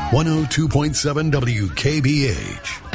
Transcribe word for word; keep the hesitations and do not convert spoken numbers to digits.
one oh two point seven W K B H.